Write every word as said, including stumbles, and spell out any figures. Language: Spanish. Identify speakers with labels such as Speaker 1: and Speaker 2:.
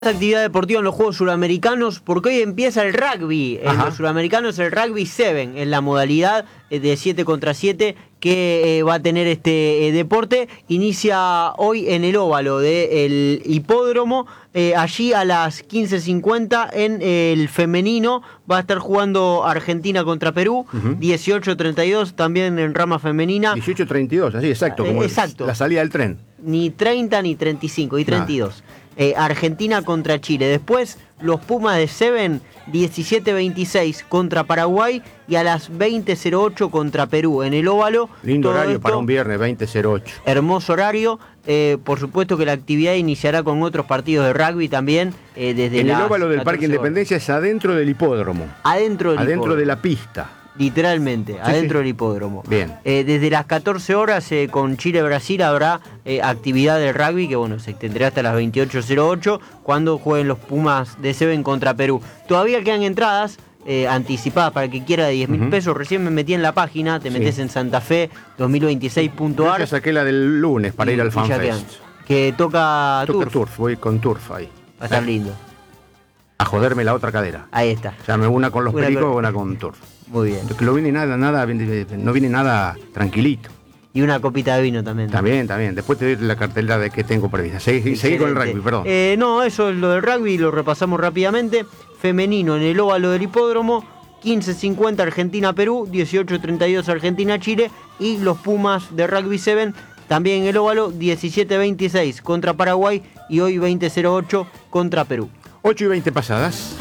Speaker 1: Actividad deportiva en los Juegos Suramericanos, porque hoy empieza el rugby. En
Speaker 2: Ajá.
Speaker 1: los Suramericanos, el rugby siete, en la modalidad de siete contra siete que eh, va a tener este eh, deporte. Inicia hoy en el óvalo del hipódromo. Eh, allí a las quince cincuenta en eh, el femenino va a estar jugando Argentina contra Perú. Uh-huh. dieciocho treinta y dos también en rama femenina.
Speaker 2: dieciocho treinta y dos, así exacto, como
Speaker 1: eh, exacto.
Speaker 2: La salida del tren.
Speaker 1: Ni treinta ni treinta y cinco, y treinta y dos. Eh, Argentina contra Chile. Después los Pumas de Seven, diecisiete veintiséis contra Paraguay y a las veinte cero ocho contra Perú en el óvalo.
Speaker 2: Lindo
Speaker 1: Todo
Speaker 2: horario
Speaker 1: esto,
Speaker 2: para un viernes, veinte cero ocho.
Speaker 1: Hermoso horario. Eh, por supuesto que la actividad iniciará con otros partidos de rugby también. Eh, desde
Speaker 2: en
Speaker 1: las
Speaker 2: el óvalo del Parque
Speaker 1: horas.
Speaker 2: Independencia es adentro del hipódromo.
Speaker 1: Adentro del
Speaker 2: Adentro
Speaker 1: hipódromo.
Speaker 2: de la pista.
Speaker 1: Literalmente, sí, adentro sí. del hipódromo.
Speaker 2: Bien.
Speaker 1: Eh, desde las catorce horas eh, con Chile-Brasil habrá eh, actividad del rugby que bueno se extenderá hasta las veintiocho cero ocho cuando jueguen los Pumas de Seven contra Perú. Todavía quedan entradas eh, anticipadas para el que quiera de diez mil uh-huh. pesos. Recién me metí en la página, te metes sí. en santafe dos mil veintiséis punto a r.
Speaker 2: Yo saqué la del lunes para y, ir al FanFest.
Speaker 1: Que toca,
Speaker 2: toca
Speaker 1: turf.
Speaker 2: turf. Voy con turf ahí.
Speaker 1: Va a estar lindo.
Speaker 2: A joderme la otra cadera.
Speaker 1: Ahí está.
Speaker 2: Ya me una con los
Speaker 1: una
Speaker 2: pericos
Speaker 1: con...
Speaker 2: o una con turf.
Speaker 1: Muy bien.
Speaker 2: Que no viene nada, nada, no viene nada tranquilito.
Speaker 1: Y una copita de vino también.
Speaker 2: También, también. Después te doy la cartelera de que tengo prevista. Seguí, seguí con el rugby, perdón.
Speaker 1: Eh, no, eso es lo del rugby, lo repasamos rápidamente. Femenino en el óvalo del hipódromo, quince cincuenta Argentina-Perú, dieciocho treinta y dos Argentina-Chile. Y los Pumas de Rugby siete también en el óvalo, diecisiete veintiséis contra Paraguay y hoy veinte cero ocho contra Perú.
Speaker 2: ocho y veinte pasadas.